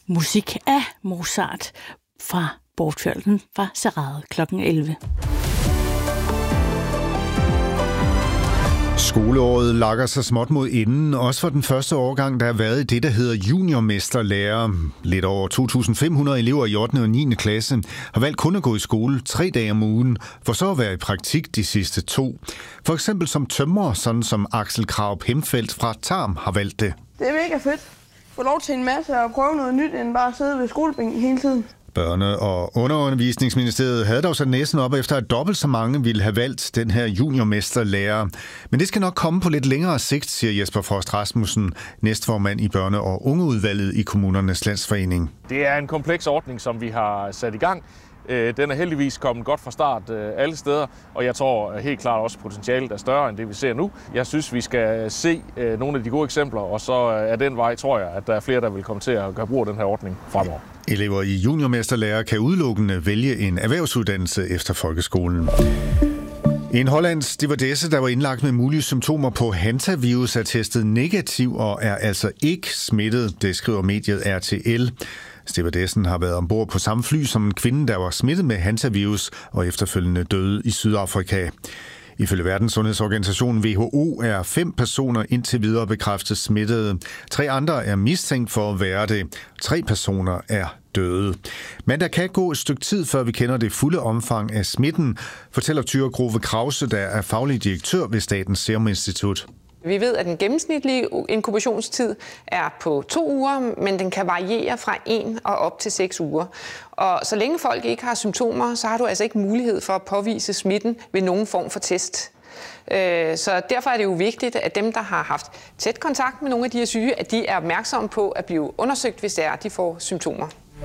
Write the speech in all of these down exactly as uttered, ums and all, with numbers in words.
musik af Mozart fra Bortførelsen fra Serrade klokken elleve. Skoleåret lakker sig småt mod enden, også for den første årgang, der har været i det, der hedder juniormesterlærer. Lidt over to tusind fem hundrede elever i ottende og niende klasse har valgt kun at gå i skole tre dage om ugen, for så at være i praktik de sidste to. For eksempel som tømrer, sådan som Axel Krag Hemfeldt fra Tarm har valgt det. Det er mega fedt. Få lov til en masse og prøve noget nyt, end bare at sidde ved skolebænken hele tiden. Børne- og Underundervisningsministeriet havde dog sat næsen op efter, at dobbelt så mange ville have valgt den her juniormesterlærer. Men det skal nok komme på lidt længere sigt, siger Jesper Frost Rasmussen, næstformand i Børne- og Ungeudvalget i Kommunernes Landsforening. Det er en kompleks ordning, som vi har sat i gang. Den er heldigvis kommet godt fra start alle steder, og jeg tror helt klart også, at potentialet er større end det, vi ser nu. Jeg synes, vi skal se nogle af de gode eksempler, og så er den vej, tror jeg, at der er flere, der vil komme til at gøre brug af den her ordning fremover. Elever i juniormesterlærer kan udelukkende vælge en erhvervsuddannelse efter folkeskolen. En hollandsk stewardesse, der var indlagt med mulige symptomer på hantavirus, er testet negativ og er altså ikke smittet, det skriver mediet R T L. Stewardessen har været ombord på samme fly som en kvinde, der var smittet med hantavirus og efterfølgende døde i Sydafrika. Ifølge Verdenssundhedsorganisationen W H O er fem personer indtil videre bekræftet smittede. Tre andre er mistænkt for at være det. Tre personer er døde. Men der kan gå et stykke tid, før vi kender det fulde omfang af smitten, fortæller Tyre Grove Krause, der er faglig direktør ved Statens Serum Institut. Vi ved, at den gennemsnitlige inkubationstid er på to uger, men den kan variere fra en og op til seks uger. Og så længe folk ikke har symptomer, så har du altså ikke mulighed for at påvise smitten ved nogen form for test. Så derfor er det jo vigtigt, at dem, der har haft tæt kontakt med nogle af de her syge, at de er opmærksomme på at blive undersøgt, hvis det er, at de får symptomer.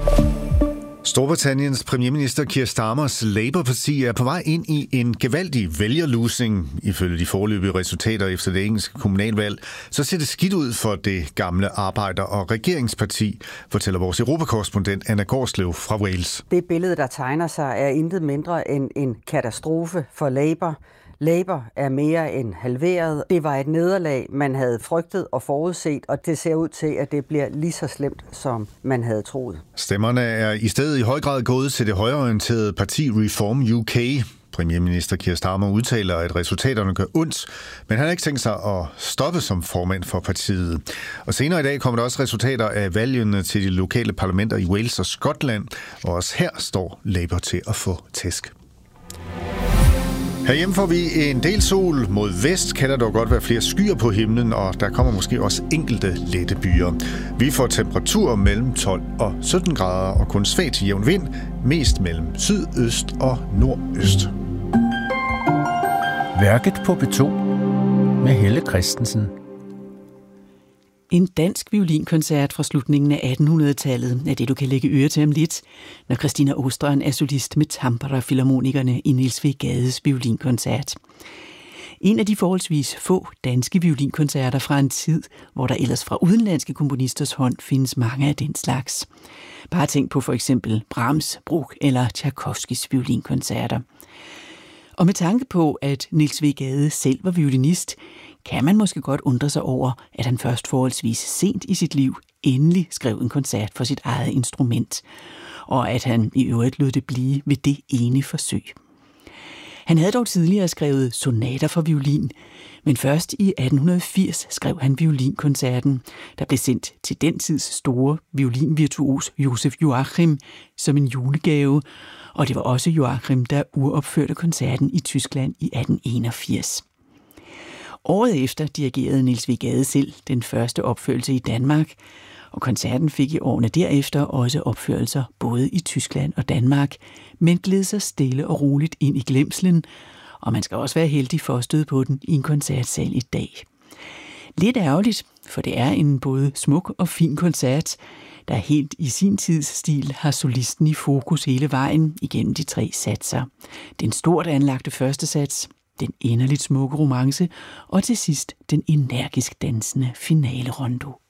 Storbritanniens premierminister Keir Starmers Labour-parti er på vej ind i en gevaldig vælgerlusing. Ifølge de foreløbige resultater efter det engelske kommunalvalg, så ser det skidt ud for det gamle arbejder- og regeringsparti, fortæller vores europakorrespondent Anna Gårdslev fra Wales. Det billede, der tegner sig, er intet mindre end en katastrofe for Labour. Labour er mere end halveret. Det var et nederlag, man havde frygtet og forudset, og det ser ud til, at det bliver lige så slemt, som man havde troet. Stemmerne er i stedet i høj grad gået til det højreorienterede parti Reform U K. Premierminister Keir Starmer udtaler, at resultaterne gør ondt, men han har ikke tænkt sig at stoppe som formand for partiet. Og senere i dag kommer der også resultater af valgene til de lokale parlamenter i Wales og Skotland, og også her står Labour til at få tæsk. Herhjemme får vi en del sol. Mod vest kan der dog godt være flere skyer på himlen, og der kommer måske også enkelte lette byer. Vi får temperaturer mellem tolv og sytten grader, og kun svagt til jævn vind, mest mellem sydøst og nordøst. Værket på B to med Helle Christensen. En dansk violinkoncert fra slutningen af attenhundredetallet er det, du kan lægge øre til om lidt, når Christina Åstrøm er solist med Tampere-filharmonikerne i Niels W. Gades violinkoncert. En af de forholdsvis få danske violinkoncerter fra en tid, hvor der ellers fra udenlandske komponisters hånd findes mange af den slags. Bare tænk på for eksempel Brahms, Bruch eller Tchaikovskys violinkoncerter. Og med tanke på, at Niels W. Gade selv var violinist, kan man måske godt undre sig over, at han først forholdsvis sent i sit liv endelig skrev en koncert for sit eget instrument, og at han i øvrigt lod det blive ved det ene forsøg. Han havde dog tidligere skrevet sonater for violin, men først i atten firs skrev han violinkoncerten, der blev sendt til den tids store violinvirtuos Josef Joachim som en julegave, og det var også Joachim, der uropførte koncerten i Tyskland i atten enogfirs. Året efter dirigerede Niels W. Gade selv den første opførelse i Danmark, og koncerten fik i årene derefter også opførelser både i Tyskland og Danmark, men gled sig stille og roligt ind i glemslen, og man skal også være heldig for at støde på den i en koncertsal i dag. Lidt ærgerligt, for det er en både smuk og fin koncert, der helt i sin tids stil har solisten i fokus hele vejen igennem de tre satser. Den stort anlagte første sats, den inderligt smukke romance, og til sidst den energisk dansende finale rondo.